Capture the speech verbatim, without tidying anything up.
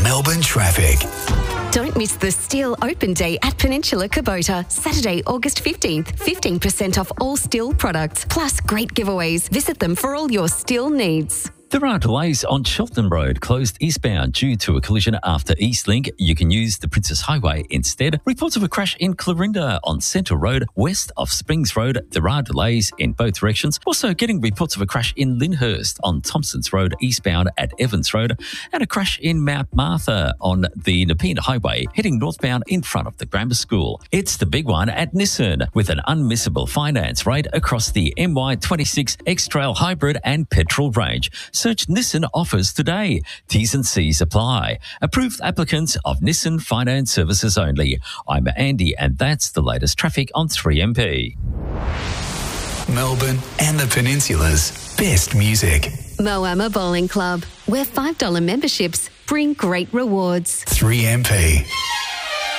Melbourne traffic. Don't miss the Steel Open Day at Peninsula Kubota, Saturday, August fifteenth. fifteen percent off all steel products, plus great giveaways. Visit them for all your steel needs. There are delays on Cheltenham Road, closed eastbound due to a collision after Eastlink. You can use the Princess Highway instead. Reports of a crash in Clarinda on Centre Road, west of Springs Road. There are delays in both directions. Also getting reports of a crash in Lyndhurst on Thompsons Road, eastbound at Evans Road. And a crash in Mount Martha on the Nepean Highway, heading northbound in front of the grammar school. It's the big one at Nissan, with an unmissable finance rate across the M Y twenty-six X-Trail Hybrid and Petrol range. Search Nissan offers today. T's and C's apply. Approved applicants of Nissan Finance Services only. I'm Andy, and that's the latest traffic on three M P. Melbourne and the Peninsula's best music. Moama Bowling Club, where five dollars memberships bring great rewards. three M P.